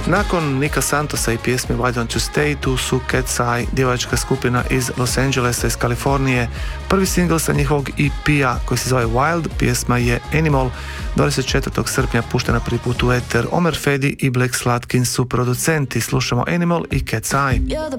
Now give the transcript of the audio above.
Nakon Nika Santosa i pjesme Why Don't You Stay, tu su Cat's Eye, djevačka skupina iz Los Angelesa, iz Kalifornije. Prvi singl sa njihovog EP-a koji se zove Wild, pjesma je Animal, 24. srpnja puštena prvi put u eter. Omer Fedi i Black Slatkin su producenti. Slušamo Animal i Cat's Eye.